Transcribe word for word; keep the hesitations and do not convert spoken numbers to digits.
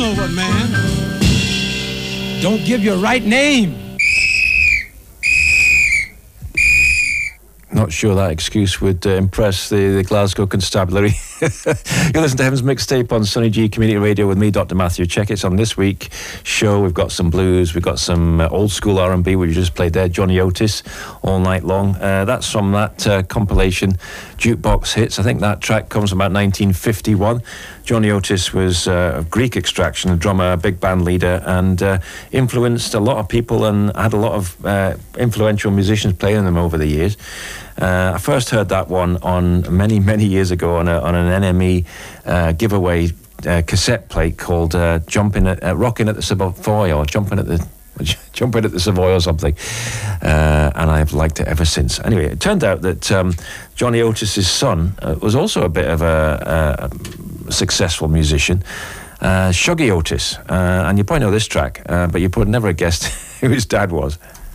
over, man. Don't give your right name. Not sure that excuse would uh, impress the, the Glasgow constabulary. You listen to Heaven's Mixtape on Sonny G Community Radio with me, Doctor Matthew Checketts. On this week's show, we've got some blues, we've got some uh, old school R and B, which you just played there, Johnny Otis, All Night Long. Uh, that's from that uh, compilation, Jukebox Hits. I think that track comes from about nineteen fifty-one. Johnny Otis was uh, of Greek extraction, a drummer, a big band leader, and uh, influenced a lot of people and had a lot of uh, influential musicians playing them over the years. Uh, I first heard that one on many, many years ago on, a, on an N M E uh, giveaway uh, cassette plate called uh, "Jumping at uh, Rocking at the Savoy" or "Jumping at the Jumping at the Savoy" or something, uh, and I've liked it ever since. Anyway, it turned out that um, Johnny Otis's son uh, was also a bit of a, a successful musician, uh, Shuggy Otis, uh, and you probably know this track, uh, but you would never have guessed who his dad was.